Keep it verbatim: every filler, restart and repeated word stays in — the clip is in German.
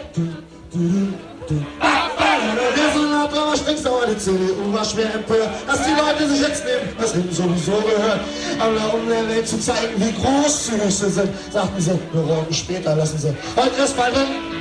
Wir sind ab, aber springst aber die C D U war schwer empört, dass die Leute sich jetzt nehmen, was ihnen sowieso gehört. Aber um der Welt zu zeigen, wie großzügig sie sind, sagten sie, wir rocken später, lassen sie heute erst mal den